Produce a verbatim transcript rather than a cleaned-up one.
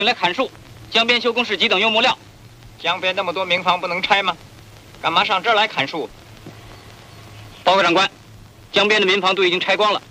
来砍树，江边修工事急等用木料。 江边那么多民房不能拆吗？干嘛上这儿来砍树？ 报告长官，江边的民房都已经拆光了。